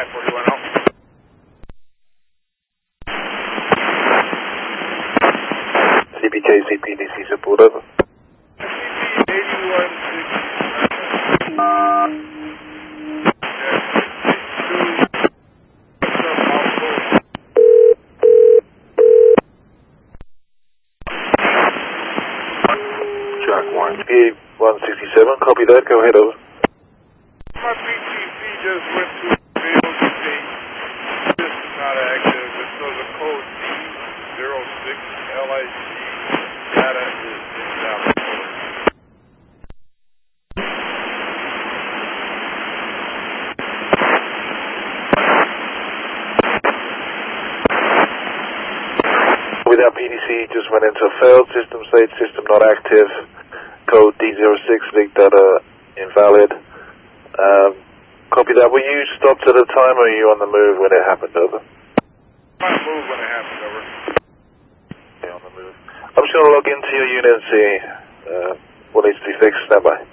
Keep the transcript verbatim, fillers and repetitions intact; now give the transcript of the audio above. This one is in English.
nine forty-one out. C B K C P D C support over. eighty-one Track one. one sixty-seven, copy that, go ahead, over. My P T C just went to failed state. System not active. It shows a code D zero six L I C. Data is invalid. Without P D C, just went into a failed system state, system not active, code D zero six, big data invalid. Um, copy that. Were you stopped at a time or were you on the move when it happened, over? On the move when it happened, over. Yeah, on the move. I'm just going to log into your unit and see uh, what needs to be fixed. Stand by.